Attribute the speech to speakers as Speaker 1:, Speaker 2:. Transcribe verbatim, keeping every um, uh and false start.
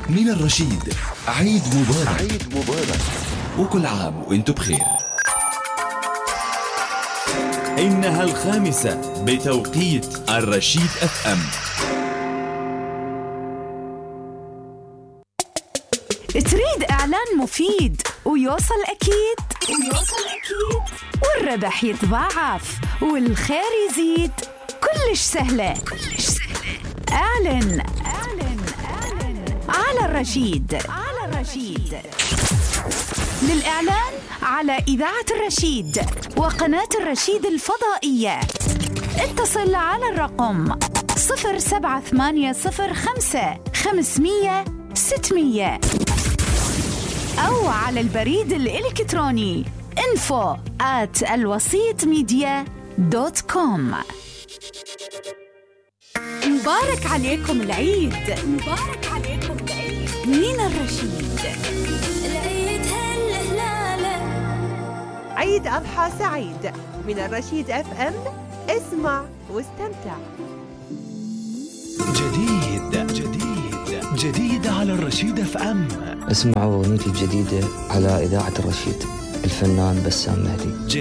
Speaker 1: من الرشيد عيد مبارك. عيد مبارك وكل عام وانتم بخير.
Speaker 2: إنها الخامسة بتوقيت الرشيد اف ام.
Speaker 3: تريد إعلان مفيد ويوصل أكيد ويوصل أكيد والربح يتضاعف والخير يزيد؟ كلش سهلة كلش سهلة. أعلن أعلن أعلن على الرشيد على الرشيد. للإعلان على إذاعة الرشيد وقناة الرشيد الفضائية اتصل على الرقم صفر سبعة ثمانية صفر خمسة خمسمية ستمية أو على البريد الإلكتروني info at الوسيط ميديا دوت كوم. مبارك عليكم العيد. مبارك عليكم العيد من الرشيد.
Speaker 4: العيد هل هلالة.
Speaker 5: عيد أضحى سعيد من الرشيد اف ام. اسمع واستمتع.
Speaker 1: جديد جديد جديد على الرشيد اف ام.
Speaker 6: اسمعوا أغنيتي الجديدة على إذاعة الرشيد، الفنان بسام مهدي.